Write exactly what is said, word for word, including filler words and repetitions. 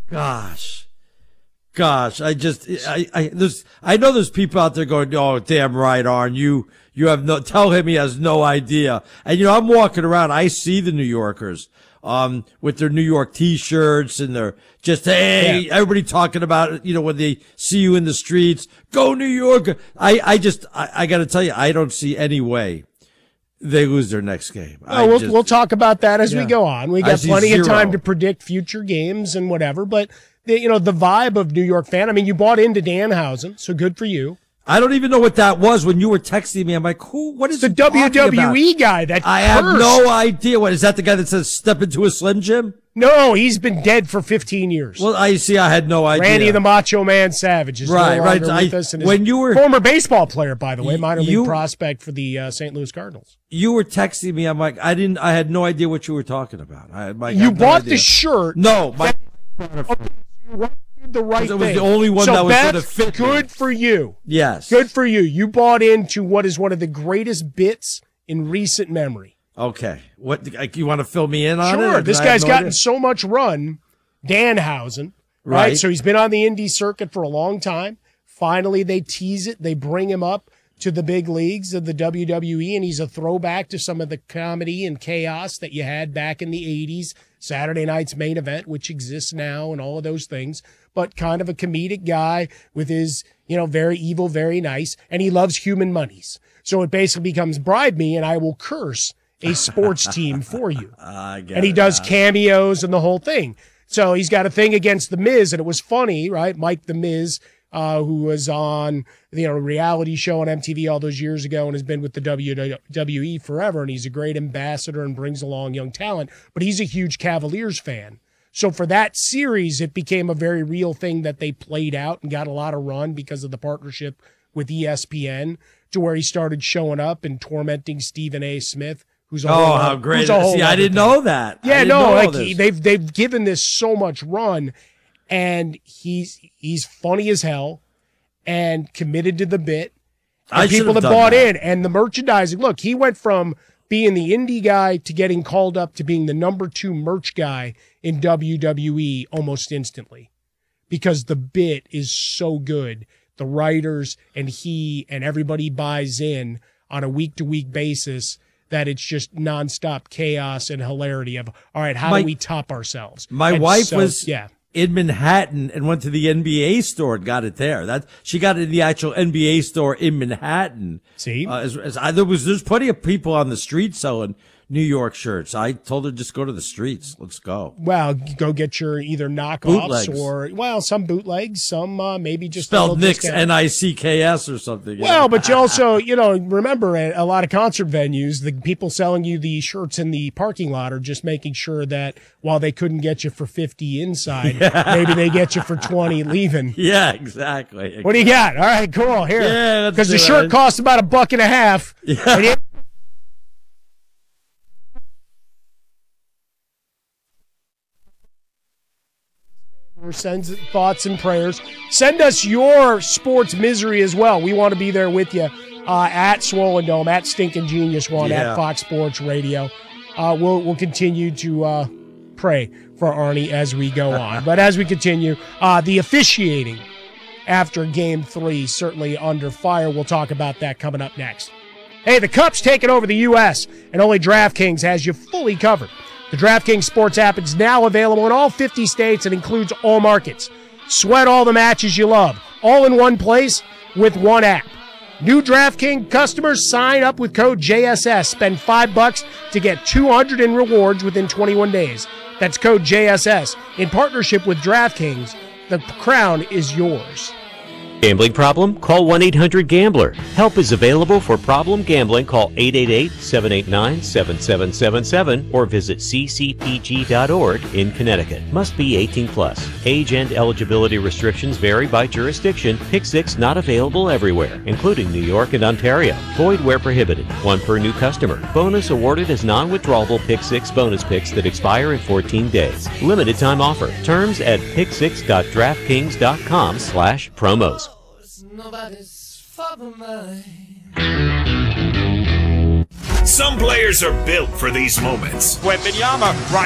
Gosh. Gosh, I just, I, I, there's, I know there's people out there going, oh, damn right, Arn, you, you have no, tell him he has no idea. And, you know, I'm walking around, I see the New Yorkers, um, with their New York t-shirts and they're just, hey, yeah. everybody talking about it, you know, when they see you in the streets, go New York. I, I just, I, I gotta tell you, I don't see any way they lose their next game. Oh, we'll, just, we'll talk about that as yeah. we go on. We got plenty zero. of time to predict future games and whatever, but the, you know, the vibe of New York fan. I mean, you bought into Danhausen, so good for you. I don't even know what that was when you were texting me. I'm like, who, what is the W W E guy that I cursed. have no idea. What is that? The guy that says step into a Slim Jim? No, he's been dead for fifteen years. Well, I see. I had no idea. Randy the Macho Man Savage is right, no right. longer I, with us. And when you were former baseball player, by the way, minor you, league prospect for the uh, Saint Louis Cardinals. You were texting me. I'm like, I didn't. I had no idea what you were talking about. I had my. You bought no the shirt. No, my. Okay, you did the right it thing. was the only one so that was Beth, going to fit. Good me. for you. Yes. Good for you. You bought into what is one of the greatest bits in recent memory. Okay. What you want to fill me in on sure. it? Sure. This guy's no gotten idea? so much run. Danhausen, right? right? So he's been on the indie circuit for a long time. Finally, they tease it. They bring him up to the big leagues of the W W E, and he's a throwback to some of the comedy and chaos that you had back in the eighties, Saturday Night's Main Event, which exists now, and all of those things, but kind of a comedic guy with his, you know, very evil, very nice, and he loves human monies. So it basically becomes bribe me, and I will curse a sports team for you. Uh, and he does cameos and the whole thing. So he's got a thing against The Miz, and it was funny, right? Mike The Miz, uh, who was on, you know, a reality show on M T V all those years ago and has been with the W W E forever, and he's a great ambassador and brings along young talent, but he's a huge Cavaliers fan. So for that series, it became a very real thing that they played out and got a lot of run because of the partnership with E S P N, to where he started showing up and tormenting Stephen A. Smith, who's a oh, whole, how great! Who's See, I didn't thing. know that. Yeah, no, like he, they've they've given this so much run, and he's he's funny as hell, and committed to the bit. And I people have have bought that. in, and the merchandising. Look, he went from being the indie guy to getting called up to being the number two merch guy in W W E almost instantly, because the bit is so good. The writers and he and everybody buys in on a week-to-week basis that it's just nonstop chaos and hilarity of, all right, how my, do we top ourselves? My and wife so, was yeah. in Manhattan and went to the N B A store and got it there. That she got it in the actual N B A store in Manhattan. See? Uh, as, as I, there was, there's plenty of people on the street selling New York shirts. I told her, just go to the streets. Let's go. Well, go get your either knockoffs bootlegs. or, well, some bootlegs, some uh, maybe just spelled Knicks, N I C K S or something. Well, know? But you also, you know, remember at a lot of concert venues, the people selling you the shirts in the parking lot are just making sure that while they couldn't get you for fifty inside, yeah. maybe they get you for twenty leaving. Yeah, exactly. What do you got? All right, cool. Here. Yeah, because the shirt it. costs about a buck and a half. Yeah. Sends thoughts and prayers. Send us your sports misery as well. We want to be there with you uh, at Swollen Dome, at Stinking Genius One, yeah. at Fox Sports Radio. Uh, we'll we'll continue to uh, pray for Arnie as we go on. But as we continue, uh, the officiating after Game Three certainly under fire. We'll talk about that coming up next. Hey, the Cup's taking over the U S, and only DraftKings has you fully covered. The DraftKings Sports app is now available in all fifty states and includes all markets. Sweat all the matches you love, all in one place with one app. New DraftKings customers sign up with code J S S. Spend five bucks to get two hundred in rewards within twenty-one days. That's code J S S. In partnership with DraftKings, the crown is yours. Gambling problem? Call one eight hundred gambler. Help is available for problem gambling. Call eight eight eight, seven eight nine, seven seven seven seven or visit c c p g dot org in Connecticut. Must be eighteen plus. Age and eligibility restrictions vary by jurisdiction. Pick six not available everywhere, including New York and Ontario. Void where prohibited. One per new customer. Bonus awarded as non-withdrawable Pick six bonus picks that expire in fourteen days. Limited time offer. Terms at pick six dot draftkings dot com slash promos. Nobody's father mine. Some players are built for these moments. Wembanyama, right.